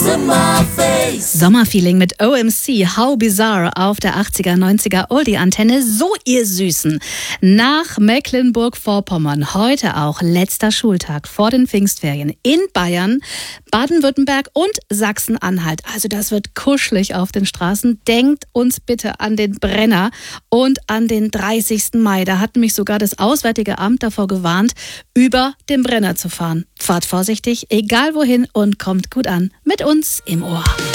Sommerfeeling mit OMC, How Bizarre auf der 80er, 90er Oldie-Antenne. So, ihr Süßen. Nach Mecklenburg-Vorpommern heute auch letzter Schultag vor den Pfingstferien in Bayern, Baden-Württemberg und Sachsen-Anhalt. Also das wird kuschelig auf den Straßen. Denkt uns bitte an den Brenner und an den 30. Mai. Da hat mich sogar das Auswärtige Amt davor gewarnt, über den Brenner zu fahren. Fahrt vorsichtig, egal wohin, und kommt gut an mit uns im Ohr.